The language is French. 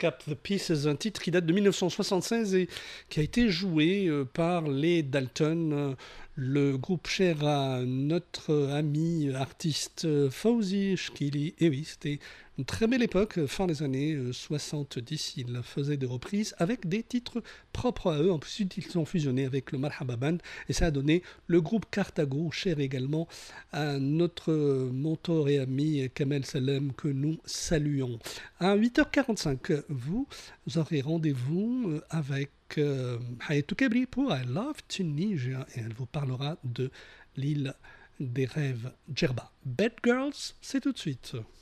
Pick Up the Pieces, un titre qui date de 1976 et qui a été joué par les Dalton, le groupe cher à notre ami artiste Fawzi Chkili. Et oui, c'était une très belle époque, fin des années 70. Ils faisaient des reprises avec des titres propres à eux. Ensuite, ils sont fusionnés avec le Marhaba Band et ça a donné le groupe Cartago, cher également à notre mentor et ami Kamel Salem, que nous saluons. À 8h45, vous aurez rendez-vous avec Hayatou Kebri pour I Love Tunisia et elle vous parlera de l'île des rêves Djerba. Bad Girls, c'est tout de suite.